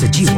sejiwa.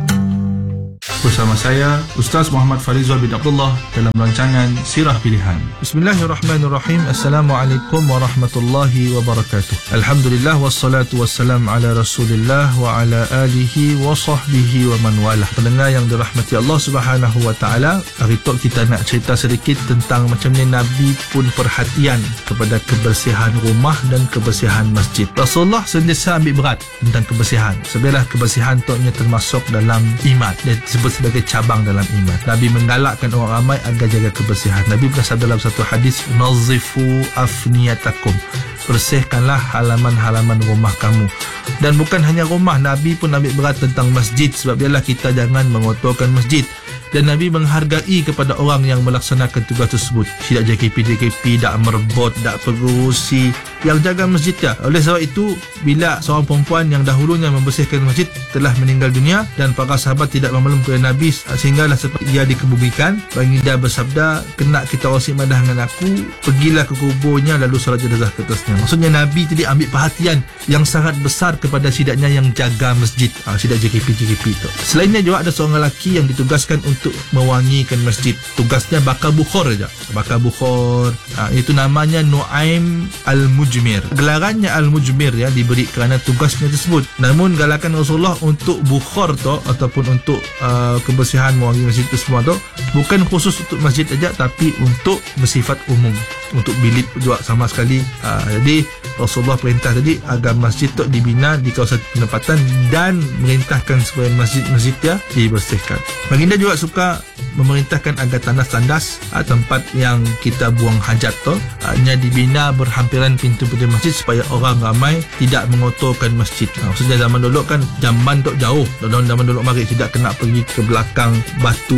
Bersama saya Ustaz Muhammad Farizal bin Abdullah dalam rancangan Sirah Pilihan. Bismillahirrahmanirrahim. Assalamualaikum warahmatullahi wabarakatuh. Alhamdulillah wassalatu wassalam ala Rasulillah wa ala alihi wa sahbihi wa man walah. Pendengar yang dirahmati Allah Subhanahu wa taala, hari tu kita nak cerita sedikit tentang macam ni Nabi pun perhatian kepada kebersihan rumah dan kebersihan masjid. Rasulullah sentiasa ambil berat tentang kebersihan. Sebenarnya kebersihan tu termasuk dalam iman. Dia disebut sebagai cabang dalam iman. Nabi menggalakkan orang ramai agar jaga kebersihan. Nabi bersabda dalam satu hadis, nazifu afniyatakum, bersihkanlah halaman-halaman rumah kamu. Dan bukan hanya rumah, Nabi pun ambil berat tentang masjid. Sebab ialah kita jangan mengotorkan masjid. Dan Nabi menghargai kepada orang yang melaksanakan tugas tersebut. Tidak JKP, tak merebut, tak pengurusi, yang jaga masjid ya. Oleh sebab itu, bila seorang perempuan yang dahulunya membersihkan masjid telah meninggal dunia dan para sahabat tidak memeluk kepada Nabi sehinggalah seperti ia dikebumikan, baginda bersabda, kena kita wasik madah dengan aku, pergilah ke kuburnya lalu solat jenazah ke atasnya. Maksudnya Nabi tadi ambil perhatian yang sangat besar kepada sidaknya yang jaga masjid, sidak JKP itu. Selainnya juga ada seorang lelaki yang ditugaskan untuk mewangikan masjid. Tugasnya bakar bukhor saja. Bakar bukhor. Itu namanya Nuaim Al-Mujmir. Gelarannya Al-Mujmir ya, diberi kerana tugasnya tersebut. Namun galakan Rasulullah untuk bukhor tu ataupun untuk kebersihan mewangi masjid itu semua tu bukan khusus untuk masjid saja, tapi untuk bersifat umum. Untuk bilik juga sama sekali. Jadi Rasulullah perintah tadi agar masjid tu dibina di kawasan penempatan dan merintahkan supaya masjid-masjid dia dibersihkan. Baginda juga suka memerintahkan agar tandas-tandas tempat yang kita buang hajat tu hanya dibina berhampiran pintu-pintu masjid supaya orang ramai tidak mengotorkan masjid. Maksudnya zaman dulu kan zaman tu jauh, dalam zaman dulu mari tidak kena pergi ke belakang batu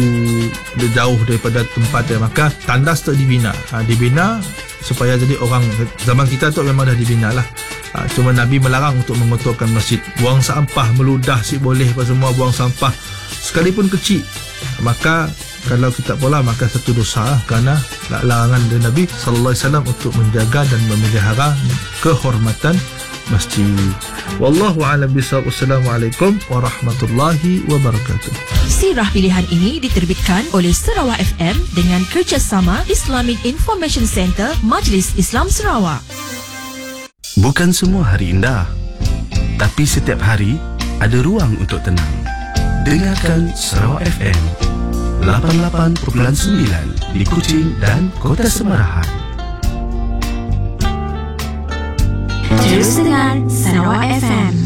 jauh daripada tempat dia, maka tandas tu dibina supaya jadi orang zaman kita tu memang dah dibina lah. Cuma Nabi melarang untuk mengotorkan masjid. Buang sampah meludah si boleh apa semua, buang sampah sekalipun kecil, maka kalau kita pola maka satu dosa kerana larangan dari Nabi sallallahu alaihi wasallam untuk menjaga dan memelihara kehormatan masjid. Wallahu a'lam bishawab. Wassalamualaikum warahmatullahi wabarakatuh. Sirah Pilihan ini diterbitkan oleh Sarawak FM dengan kerjasama Islamic Information Center Majlis Islam Sarawak. Bukan semua hari indah, tapi setiap hari ada ruang untuk tenang. Dengarkan Sarawak FM 88.9 di Kuching dan Kota Semarahan. Terus dengar Sarawak FM.